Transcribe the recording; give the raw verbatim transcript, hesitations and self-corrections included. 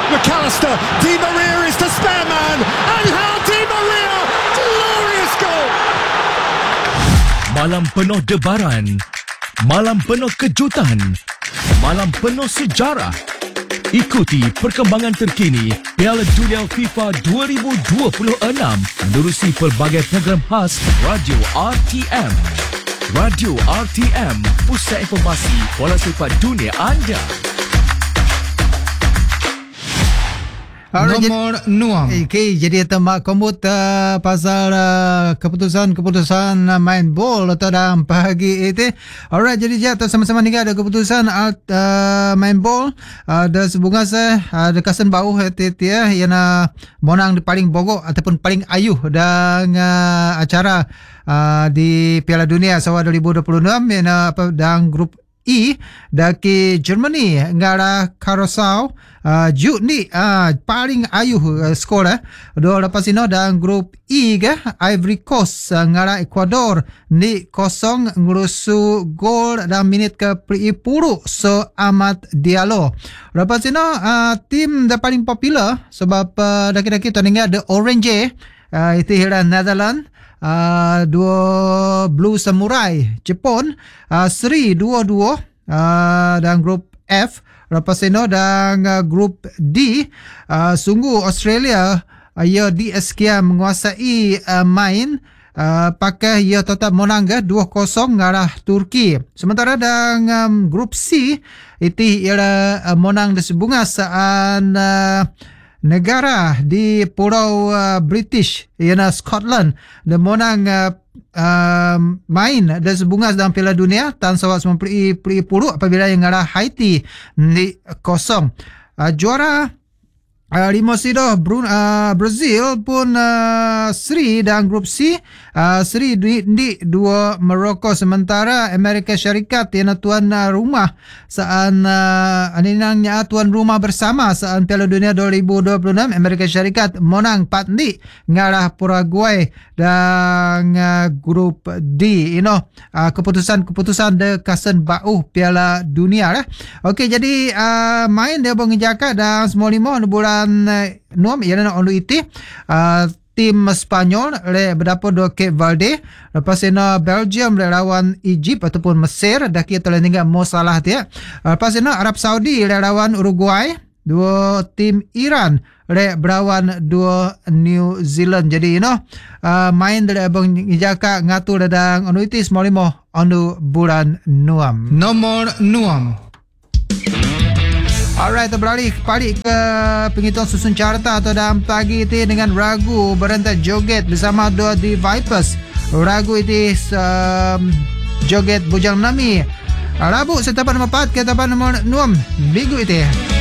McAllister, Di Maria is the spare man, Angel Di Maria, glorious goal. Malam penuh debaran, malam penuh kejutan, malam penuh sejarah. Ikuti perkembangan terkini Piala Dunia FIFA dua ribu dua puluh enam menerusi pelbagai program khas Radio R T M. Radio R T M, pusat informasi bola sepak dunia anda. Alright, nombor enam. Okay, jadi temak komut uh, pasal uh, keputusan-keputusan uh, main bol atau dalam pagi itu. Alright, jadi jatuh sama-sama ni ada keputusan uh, main bol. Ada uh, sebunga saya ada uh, kasan bau itu ya yang uh, monang di paling bogok ataupun paling ayuh dan uh, acara uh, di Piala Dunia Sawa dua ribu dua puluh enam yang uh, apa dan grup E dari Germany ngara Curaçao uh, juk ni uh, paling ayuh uh, skor eh. Dua lepas ini dan grup E ke Ivory Coast uh, ngara Ecuador ni kosong ngurusu gol dalam minit ke sepuluh so Amad Diallo. Lepas ini uh, tim dah paling popular sebab uh, daki-daki tu ni ada Orange uh, itu hilang Netherlands. Uh, dua Blue Samurai Jepun, uh, Sri dua-dua uh, dan grup F. Lepas itu dan uh, grup D, uh, sungguh Australia uh, ia di sekian menguasai uh, main uh, pakai ia tetap menang dua kosong ngarah Turki. Sementara dan um, grup C itu ialah uh, menang disebunga saat uh, negara di Pulau uh, British iaitu Scotland dan menang uh, uh, main dan sebungas dalam Piala Dunia tahun sembilan puluh apabila yang arah Haiti di kosong. Uh, juara uh, lima sido Brun, uh, Brazil pun uh, Sri dan grup C uh, Sri di, di dua Morocco. Sementara Amerika Syarikat yang tuan uh, rumah saat uh, aninangnya tuan rumah bersama saat Piala Dunia dua ribu dua puluh enam Amerika Syarikat menang empat nol ngarah Paraguay dan uh, grup D. You know, uh, keputusan-keputusan de kasen bau Piala Dunia lah. Okey, jadi uh, main dia mengejakan dan semua lima bulan enam ialah onu itu uh, tim Spanyol le berdapat dua Cape Verde. Lepas itu Belgium le lawan Egypt ataupun Mesir dah kita telah tinggal Mo Salah dia. Lepas itu Arab Saudi le lawan Uruguay. Dua tim Iran le berawan dua New Zealand. Jadi you know uh, main dari abang ijaka ngatur dadang onu itu semua lima onu bulan enam. Nomor enam. Alright, beralih balik ke penghitungan susun carta atau dalam pagi itu dengan ragu berentak joget bersama dua di Vipers. Ragu itu um, joget Bujang Nami. Rabu setapan nombor empat ke tapan nombor enam minggu itu.